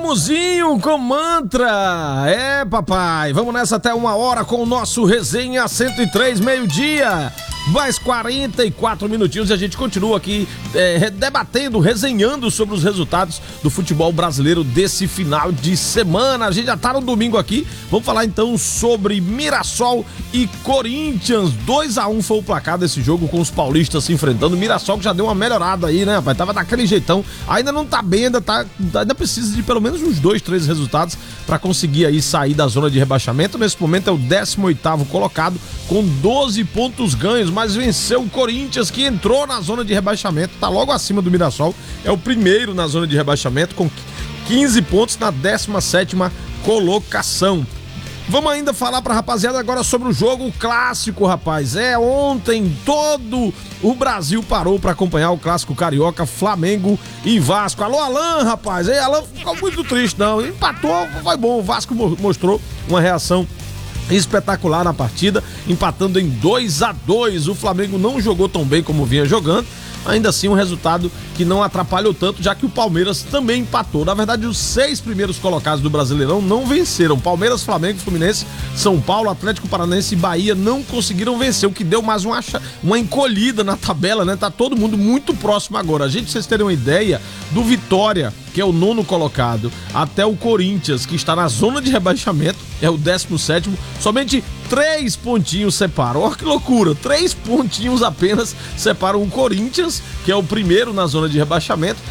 Ramuzinho com mantra. É, papai. Vamos nessa até 1h com o nosso Resenha 103, meio-dia. Mais 44 minutinhos e a gente continua aqui debatendo, resenhando sobre os resultados do futebol brasileiro desse final de semana. A gente já tá no domingo aqui. Vamos falar então sobre Mirassol e Corinthians. 2-1 foi o placar desse jogo com os paulistas se enfrentando. O Mirassol que já deu uma melhorada aí, né, rapaz? Tava daquele jeitão. Ainda não tá bem, ainda precisa de pelo menos uns 2, 3 resultados para conseguir aí sair da zona de rebaixamento. Nesse momento é o 18º colocado com 12 pontos ganhos, mas venceu o Corinthians, que entrou na zona de rebaixamento, tá logo acima do Mirassol, é o primeiro na zona de rebaixamento com 15 pontos na 17ª colocação. Vamos ainda falar pra rapaziada agora sobre o jogo clássico, rapaz. Ontem todo o Brasil parou pra acompanhar o clássico carioca, Flamengo e Vasco. Alô, Alan, rapaz. Alan ficou muito triste, não. Empatou, foi bom. O Vasco mostrou uma reação espetacular na partida, empatando em 2-2. O Flamengo não jogou tão bem como vinha jogando, ainda assim um resultado que não atrapalhou tanto, já que o Palmeiras também empatou. Na verdade, os 6 primeiros colocados do Brasileirão não venceram. Palmeiras, Flamengo, Fluminense, São Paulo, Atlético Paranaense e Bahia não conseguiram vencer, o que deu mais uma encolhida na tabela, né? Tá todo mundo muito próximo agora. A gente, pra vocês terem uma ideia, do Vitória, que é o 9º colocado, até o Corinthians, que está na zona de rebaixamento, é o 17º, somente 3 pontinhos separam. Olha que loucura, 3 pontinhos apenas separam o Corinthians, que é o primeiro na zona de rebaixamento,